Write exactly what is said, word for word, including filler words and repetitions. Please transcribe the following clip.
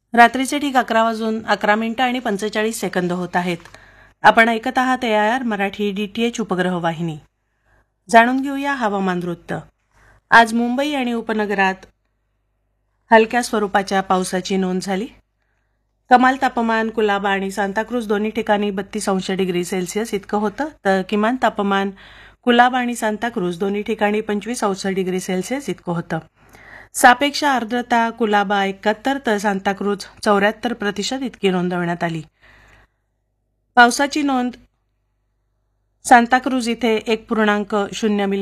रात्रीचे ठीक अकरा वाजून अकरा मिनिटं आणि पंचेचाळीस सेकंद होत आहेत. आपण ऐकत आहात ए I R Marathi D T H उपग्रह वाहिनी. जाणून घेऊया हवामान वृत्त. आज मुंबई आणि उपनगरात हलक्या स्वरूपाच्या पावसाची नोंद झाली. कमाल तापमान कुलाबा आणि सांताक्रूज दोन्ही ठिकाणी बत्तीस अंश डिग्री सेल्सिअस इतकं होतं, तर किमान तापमान कुलाबा आणि सांताक्रूज दोन्ही ठिकाणी पंचवीस अंश डिग्री सेल्सिअस इतकं होतं. सापेक्ष आर्द्रता कुलाबा एकाहत्तर तर सांताक्रूज चौऱ्याहत्तर प्रतिशत इतकी नोंदवण्यात आली. पावसाची नोंद सांताक्रूज इथे एक पूर्णांक शून्य मिली